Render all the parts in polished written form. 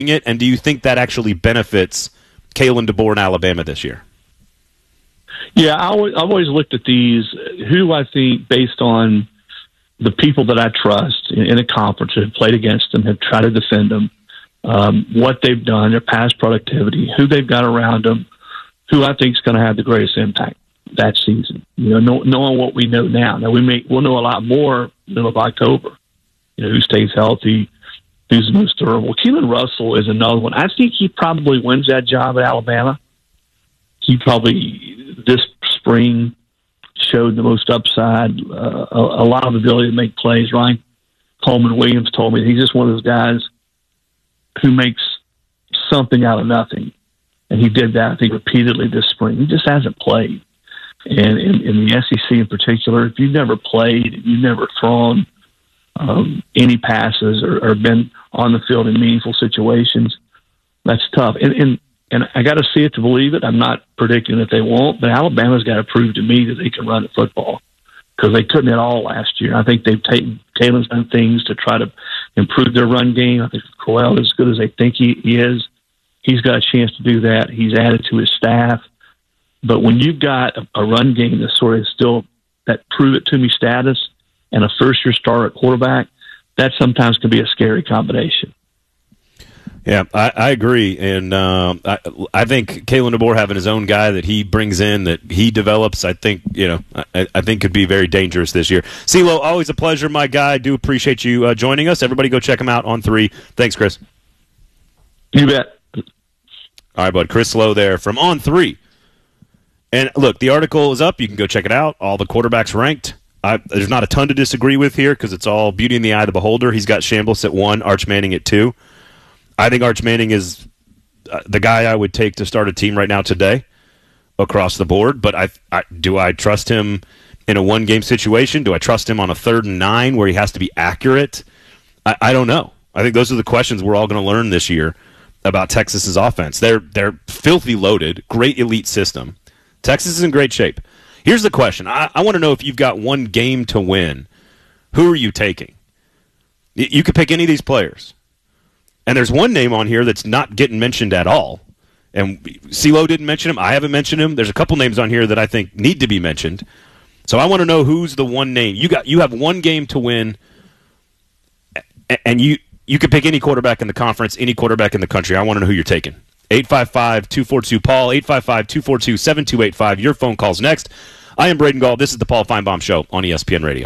it, and do you think that actually benefits Kalen DeBoer in Alabama this year? Yeah, I've always looked at these, who I think, based on the people that I trust in a conference that have played against them, have tried to defend them, what they've done, their past productivity, who they've got around them, who I think is going to have the greatest impact that season. Knowing what we know now. Now we'll know a lot more middle of October. Who stays healthy, who's most durable. Keelan Russell is another one. I think he probably wins that job at Alabama. He probably this spring showed the most upside, a lot of ability to make plays. Ryan Coleman Williams told me he's just one of those guys who makes something out of nothing. And he did that, I think, repeatedly this spring. He just hasn't played. And in the SEC in particular, if you've never played, if you've never thrown any passes or been on the field in meaningful situations, that's tough. And I got to see it to believe it. I'm not predicting that they won't, but Alabama's got to prove to me that they can run the football, because they couldn't at all last year. I think they've taken Kalen's done things to try to improve their run game. I think Crowell is as good as they think he is. He's got a chance to do that. He's added to his staff. But when you've got a run game that's sort of still that prove it to me status and a first-year starter at quarterback, that sometimes can be a scary combination. Yeah, I agree, and I think Kalen DeBoer having his own guy that he brings in, that he develops, I think I think could be very dangerous this year. CeeLo, always a pleasure, my guy. I do appreciate you joining us. Everybody go check him out on 3. Thanks, Chris. You bet. All right, bud. Chris Lowe there from On 3. And look, the article is up. You can go check it out. All the quarterbacks ranked. There's not a ton to disagree with here because it's all beauty in the eye of the beholder. He's got Chambliss at 1, Arch Manning at 2. I think Arch Manning is the guy I would take to start a team right now today across the board. But do I trust him in a one-game situation? Do I trust him on a 3rd and 9 where he has to be accurate? I don't know. I think those are the questions we're all going to learn this year about Texas's offense. They're filthy loaded, great elite system. Texas is in great shape. Here's the question. I want to know, if you've got one game to win, who are you taking? You could pick any of these players. And there's one name on here that's not getting mentioned at all. And CeeLo didn't mention him. I haven't mentioned him. There's a couple names on here that I think need to be mentioned. So I want to know who's the one name. You have one game to win, and you can pick any quarterback in the conference, any quarterback in the country. I want to know who you're taking. 855-242-PAUL, 855-242-7285. Your phone call's next. I am Braden Gall. This is the Paul Feinbaum Show on ESPN Radio.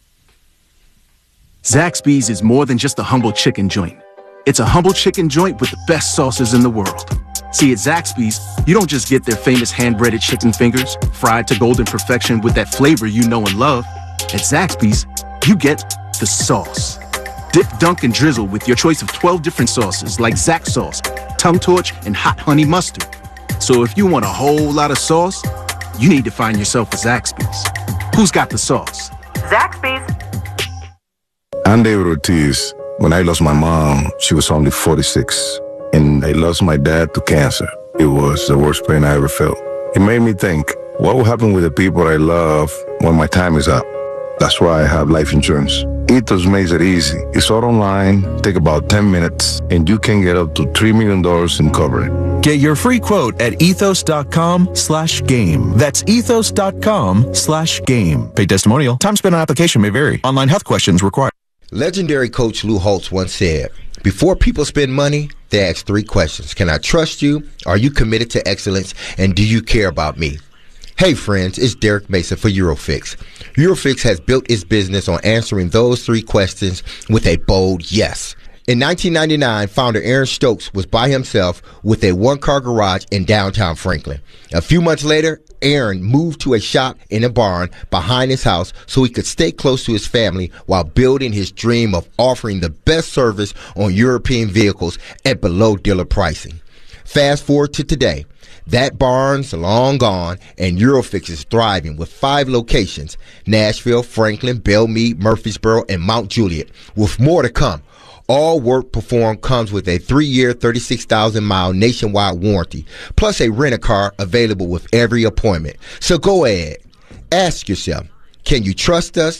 Zaxby's is more than just a humble chicken joint. It's a humble chicken joint with the best sauces in the world. See, at Zaxby's, you don't just get their famous hand-breaded chicken fingers, fried to golden perfection with that flavor you know and love. At Zaxby's, you get the sauce. Dip, dunk, and drizzle with your choice of 12 different sauces like Zax sauce, Tongue Torch, and Hot Honey Mustard. So if you want a whole lot of sauce, you need to find yourself a Zaxby's. Who's got the sauce? Zaxby's. I'm David Ortiz. When I lost my mom, she was only 46. And I lost my dad to cancer. It was the worst pain I ever felt. It made me think, what will happen with the people I love when my time is up? That's why I have life insurance. Ethos makes it easy. It's all online, take about 10 minutes, and you can get up to $3 million in coverage. Get your free quote at ethos.com/game. That's ethos.com/game. Paid testimonial. Time spent on application may vary. Online health questions required. Legendary coach Lou Holtz once said, before people spend money, they ask 3 questions. Can I trust you? Are you committed to excellence? And do you care about me? Hey friends, it's Derek Mason for Eurofix. Eurofix has built its business on answering those 3 questions with a bold yes. In 1999, founder Aaron Stokes was by himself with a 1-car garage in downtown Franklin. A few months later, Aaron moved to a shop in a barn behind his house so he could stay close to his family while building his dream of offering the best service on European vehicles at below dealer pricing. Fast forward to today. That barn's long gone, and Eurofix is thriving with 5 locations: Nashville, Franklin, Belmead, Murfreesboro, and Mount Juliet, with more to come. All work performed comes with a 3-year, 36,000-mile nationwide warranty, plus a rent-a-car available with every appointment. So go ahead. Ask yourself, can you trust us?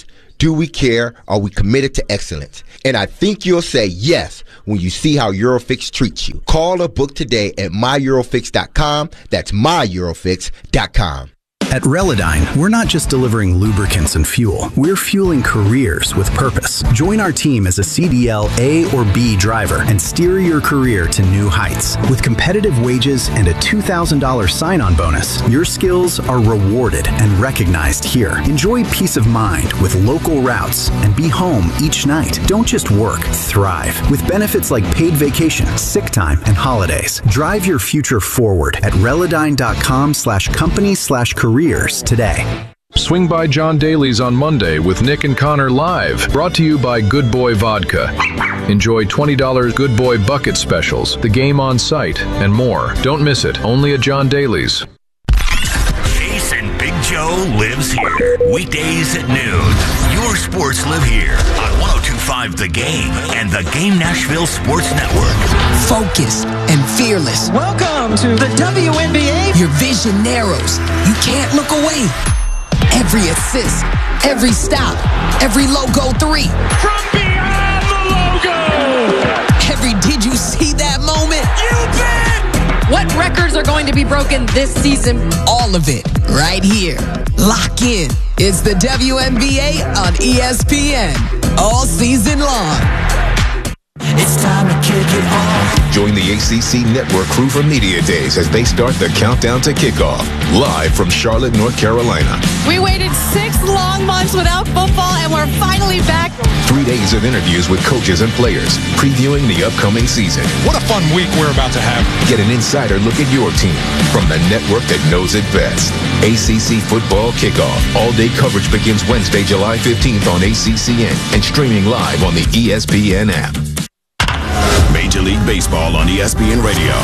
Do we care? Are we committed to excellence? And I think you'll say yes when you see how Eurofix treats you. Call or book today at myEurofix.com. That's myEurofix.com. At Relodyne, we're not just delivering lubricants and fuel. We're fueling careers with purpose. Join our team as a CDL A or B driver and steer your career to new heights. With competitive wages and a $2,000 sign-on bonus, your skills are rewarded and recognized here. Enjoy peace of mind with local routes and be home each night. Don't just work, thrive. With benefits like paid vacation, sick time, and holidays. Drive your future forward at Relodyne.com/company/careers today. Swing by John Daly's on Monday with Nick and Connor live. Brought to you by Good Boy Vodka. Enjoy $20 Good Boy Bucket specials, the game on site, and more. Don't miss it. Only at John Daly's. Jason Big Joe lives here. Weekdays at noon. Your sports live here on 102.5 The Game and the Game Nashville Sports Network. Focused and fearless. Welcome to the WNBA. Your vision narrows. You can't look away. Every assist, every stop, every logo three. From beyond the logo. Every did you see that moment? You bet. What records are going to be broken this season? All of it right here. Lock in. It's the WNBA on ESPN all season long. It's time to kick it off. Join the ACC Network crew for Media Days as they start the countdown to kickoff. Live from Charlotte, North Carolina. We waited 6 long months without football, and we're finally back. 3 days of interviews with coaches and players, previewing the upcoming season. What a fun week we're about to have. Get an insider look at your team from the network that knows it best. ACC Football Kickoff. All-day coverage begins Wednesday, July 15th on ACCN and streaming live on the ESPN app. Major League Baseball on ESPN Radio.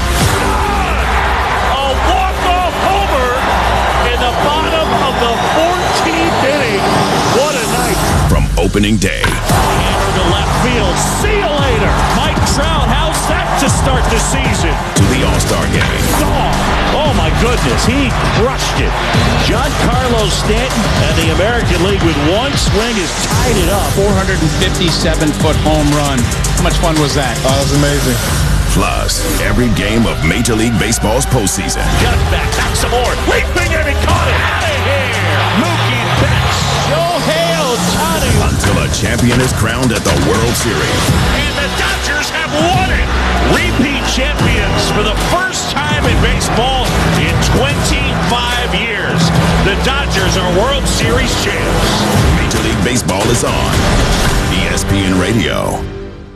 A walk-off homer in the bottom of the 14th inning. What a night. From opening day. Hammer to left field. See you later. Mike Trout, how's that to start the season? To the All-Star game. Oh my goodness, he crushed it. Giancarlo Stanton and the American League with one swing has tied it up. 457-foot home run. How much fun was that? Oh, that was amazing. Plus, every game of Major League Baseball's postseason. Got it back, back some more. Leaping and he caught it. Out of here. Mookie Betts. Shohei Ohtani. Until a champion is crowned at the World Series. And the Dodgers have won it. Repeat champions for the first time in baseball in 25 years. The Dodgers are World Series champs. Major League Baseball is on ESPN Radio.